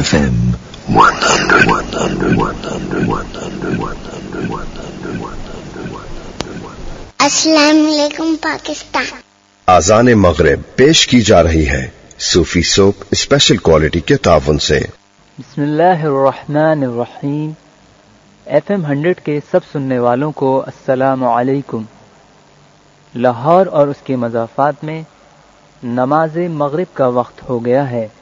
FM 100. अस्सलाम वालेकुम पाकिस्तान। आज़ान मगरिब पेश की जा रही है सूफी सोप स्पेशल क्वालिटी के ताउन से। बिस्मिल्लाहिर्रहमानिर्रहीम। FM 100 के सब सुनने वालों को अस्सलामु अलैकुम। लाहौर और उसके मज़ाफ़ात में नमाज मगरिब का वक्त हो गया है।